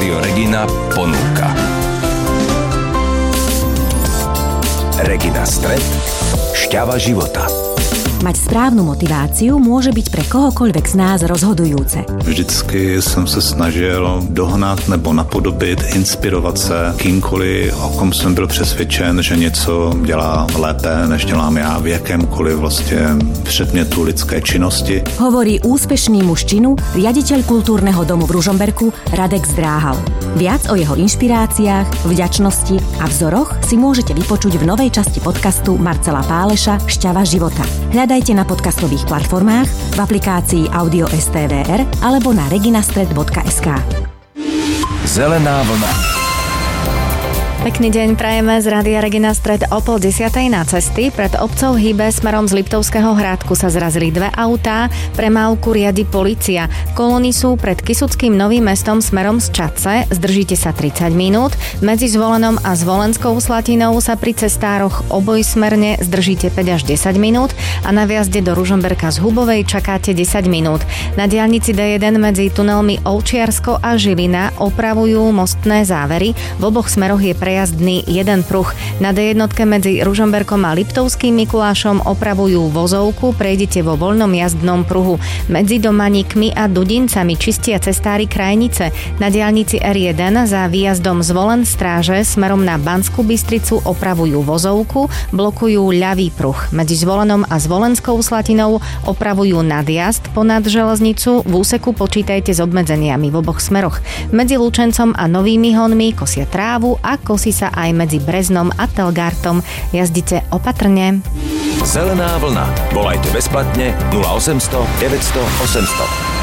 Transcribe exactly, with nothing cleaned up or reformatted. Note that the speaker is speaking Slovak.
Rádio Regina ponúka. Regina Stret, šťava života. Mať správnu motiváciu môže byť pre kohokoľvek z nás rozhodujúce. Vždycky jsem se snažil dohnat nebo napodobit, inspirovat se kýmkoliv, o kom jsem byl přesvědčen, že něco dělá lépe, než dělám já v jakémkoliv vlastně předmětu lidské činnosti. Hovorí úspešný muž činu, riaditeľ kultúrneho domu v Ružomberku Radek Zdráhal. Viac o jeho inšpiráciách, vďačnosti a vzoroch si môžete vypočuť v novej časti podcastu Marcela Páleša Šťava života. Hľadajte na podcastových platformách, v aplikácii Audio es té vé er alebo na reginastret bodka es ká. Zelená vlna. Pekný deň prajeme z Rádia Regina Stret o pol desiatej na cesty. Pred obcov Hybe smerom z Liptovského Hrádku sa zrazili dve autá, premávku riadi polícia. Kolóny sú pred Kysuckým Novým Mestom smerom z Čadce, zdržíte sa tridsať minút. Medzi Zvolenom a Zvolenskou Slatinou sa pri cestároch obojsmerne zdržíte päť až desať minút a na viazde do Ružomberka z Hubovej čakáte desať minút. Na diaľnici dé jeden medzi tunelmi Ovčiarsko a Žilina opravujú mostné závery. V oboch smeroch je pre prejazdný jeden pruh. Na dé jednotke medzi Ružomberkom a Liptovským Mikulášom opravujú vozovku, prejdete vo voľnom jazdnom pruhu. Medzi Domaníkmi a Dudincami čistia cestári krajnice. Na diaľnici er jeden za výjazdom z Volen stráže smerom na Banskú Bystricu opravujú vozovku, blokujú ľavý pruh. Medzi Zvolenom a Zvolenskou Slatinou opravujú nadjazd ponad železnicu, v úseku počítajte s obmedzeniami v oboch smeroch. Medzi Lučencom a Novými Honmi kosia trávu a kosia si sa aj medzi Breznom a Telgártom. Jazdite opatrne. Zelená vlna. Volajte bezplatne nula osemsto deväťsto osemsto.